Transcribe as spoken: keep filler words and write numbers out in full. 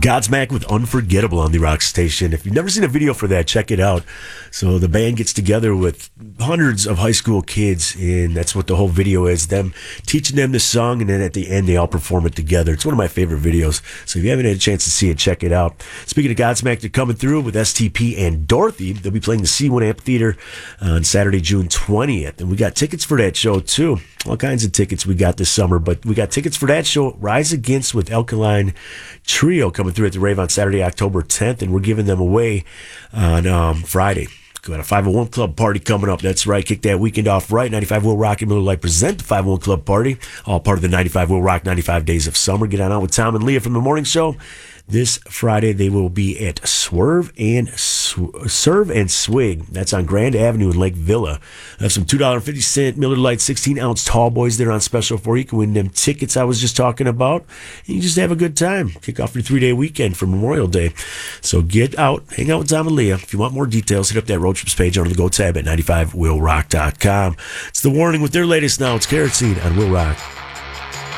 Godsmack with Unforgettable on the Rock Station. If you've never seen a video for that, check it out. So the band gets together with hundreds of high school kids, and that's what the whole video is, them teaching them the song, and then at the end they all perform it together. It's one of my favorite videos. So if you haven't had a chance to see it, check it out. Speaking of Godsmack, they're coming through with S T P and Dorothy. They'll be playing the C one Amphitheater on Saturday, June twentieth. And we got tickets for that show, too. All kinds of tickets we got this summer, but we got tickets for that show, Rise Against with Alkaline Trio, coming through at the Rave on Saturday, October tenth, and we're giving them away on um, Friday. Got a five oh one Club Party coming up. That's right. Kick that weekend off right. ninety-five Will Rock and Miller Lite present the five oh one Club Party. All part of the ninety-five Will Rock ninety-five Days of Summer. Get on out with Tom and Leah from the morning show. This Friday, they will be at Swerve and Sw- Serve and Swig. That's on Grand Avenue in Lake Villa. I have some two dollars and fifty cents Miller Lite sixteen ounce tall boys there on special for you. You can win them tickets I was just talking about. And you just have a good time. Kick off your three-day weekend for Memorial Day. So get out, hang out with Tom and Leah. If you want more details, hit up that road trips page under the Go tab at ninety-five will rock dot com. It's The Warning with their latest now. It's Kerosene on Will Rock.